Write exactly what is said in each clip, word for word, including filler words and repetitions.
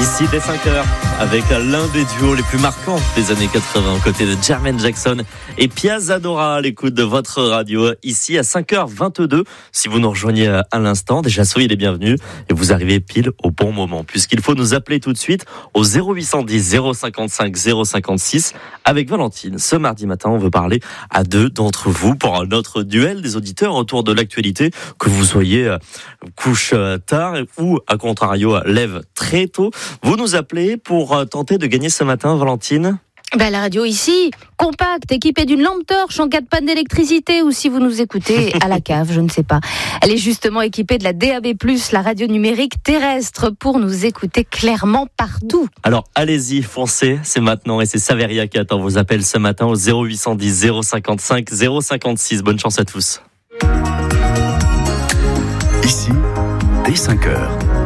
Ici dès cinq heures avec l'un des duos les plus marquants des années quatre-vingts aux côtés de Jermaine Jackson et Pia Zadora à l'écoute de votre radio ici à cinq heures vingt-deux. Si vous nous rejoignez à l'instant, déjà soyez les bienvenus et vous arrivez pile au bon moment puisqu'il faut nous appeler tout de suite au zéro huit cent dix zéro cinquante-cinq zéro cinquante-six avec Valentine. Ce mardi matin, on veut parler à deux d'entre vous pour notre duel des auditeurs autour de l'actualité, que vous soyez couche tard ou à contrario lève très tôt. Vous nous appelez pour tenter de gagner ce matin, Valentine ? Ben, la radio ici, compacte, équipée d'une lampe torche en cas de panne d'électricité, ou si vous nous écoutez à la cave, je ne sais pas. Elle est justement équipée de la D A B plus, la radio numérique terrestre, pour nous écouter clairement partout. Alors allez-y, foncez, c'est maintenant et c'est Saveria qui attend vos appels ce matin au zéro huit cent dix zéro cinquante-cinq zéro cinquante-six. Bonne chance à tous. Ici, dès cinq heures.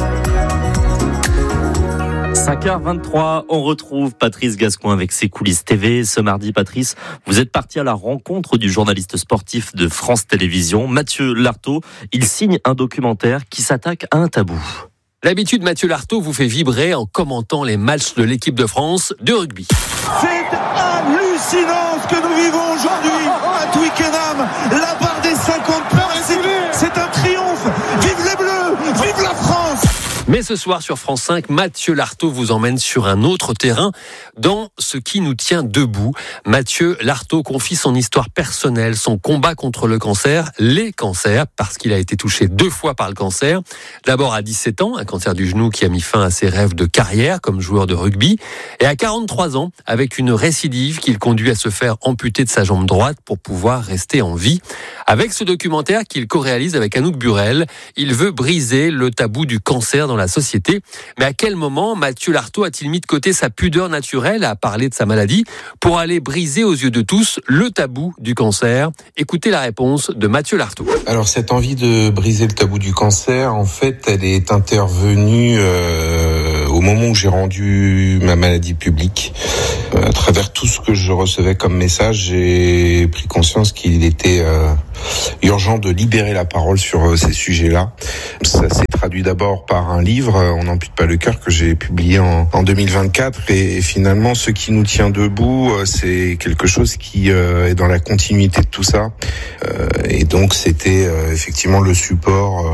cinq heures vingt-trois, on retrouve Patrice Gascoin avec ses coulisses T V. Ce mardi, Patrice, vous êtes parti à la rencontre du journaliste sportif de France Télévisions, Mathieu Lartaud. Il signe un documentaire qui s'attaque à un tabou. L'habitude, Mathieu Lartaud vous fait vibrer en commentant les matchs de l'équipe de France de rugby. C'est hallucinant ce que nous vivons aujourd'hui à Twickenham. La barre des cinquante points, c'est, c'est un triomphe. Vive les Bleus, vive la France. Mais ce soir sur France cinq, Mathieu Lartaud vous emmène sur un autre terrain, dans ce qui nous tient debout. Mathieu Lartaud confie son histoire personnelle, son combat contre le cancer, les cancers, parce qu'il a été touché deux fois par le cancer. D'abord à dix-sept ans, un cancer du genou qui a mis fin à ses rêves de carrière comme joueur de rugby. Et à quarante-trois ans, avec une récidive qui le conduit à se faire amputer de sa jambe droite pour pouvoir rester en vie. Avec ce documentaire qu'il co-réalise avec Anouk Burel, il veut briser le tabou du cancer dans la société. Mais à quel moment Mathieu Lartaud a-t-il mis de côté sa pudeur naturelle à parler de sa maladie pour aller briser aux yeux de tous le tabou du cancer ? Écoutez la réponse de Mathieu Lartaud. Alors cette envie de briser le tabou du cancer, en fait, elle est intervenue euh, au moment où j'ai rendu ma maladie publique. Euh, à travers tout ce que je recevais comme message, j'ai pris conscience qu'il était euh, urgent de libérer la parole sur euh, ces sujets-là. Ça s'est traduit d'abord par un livre, On n'ampute pas le cœur, que j'ai publié en, en deux mille vingt-quatre. Et, et finalement, ce qui nous tient debout, euh, c'est quelque chose qui euh, est dans la continuité de tout ça. Euh, et donc, c'était euh, effectivement le support euh,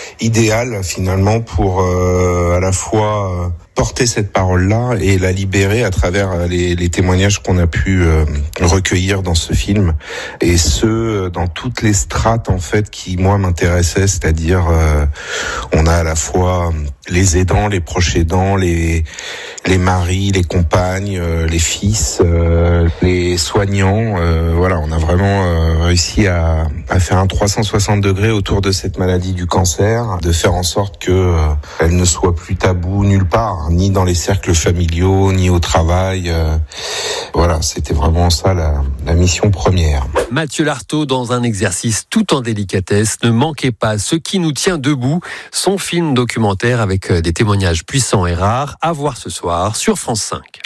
idéal, finalement, pour euh, à la fois... Euh, porter cette parole-là et la libérer à travers les, les témoignages qu'on a pu euh, recueillir dans ce film, et ce dans toutes les strates en fait qui moi m'intéressaient, c'est-à-dire euh, on a à la fois les aidants, les proches aidants, les les maris, les compagnes, euh, les fils, euh, les soignants. Euh, voilà, on a vraiment euh, réussi à, à faire un trois cent soixante degrés autour de cette maladie du cancer, de faire en sorte que euh, elle ne soit plus tabou nulle part, ni dans les cercles familiaux, ni au travail. Euh, voilà, c'était vraiment ça la, la mission première. Mathieu Lartaud, dans un exercice tout en délicatesse, ne manquez pas Ce qui nous tient debout, son film documentaire avec des témoignages puissants et rares, à voir ce soir sur France cinq.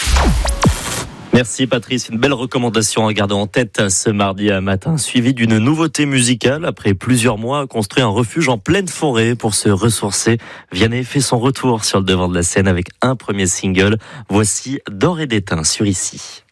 Merci Patrice, une belle recommandation à garder en tête ce mardi matin, suivi d'une nouveauté musicale. Après plusieurs mois à construire un refuge en pleine forêt pour se ressourcer, Vianney fait son retour sur le devant de la scène avec un premier single. Voici D'or et d'étain sur Ici.